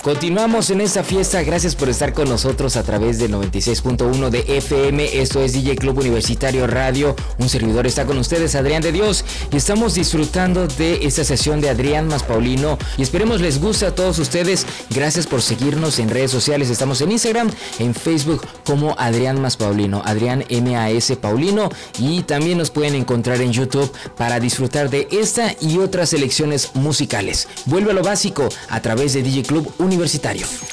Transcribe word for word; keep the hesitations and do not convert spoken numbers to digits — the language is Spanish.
Continuamos en esta fiesta, gracias por estar con nosotros a través del noventa y seis punto uno de F M, esto es D J Club Universitario Radio, un servidor está con ustedes, Adrián de Dios, y estamos disfrutando de esta sesión de Adrián más Paulino, y esperemos les guste a todos ustedes. Gracias por seguirnos en redes sociales, estamos en Instagram, en Facebook como Adrián más Paulino, Adrián M A S Paulino, y también nos pueden encontrar en YouTube para disfrutar de esta y otras selecciones musicales. Vuelve a lo básico a través de D J Club Universitario.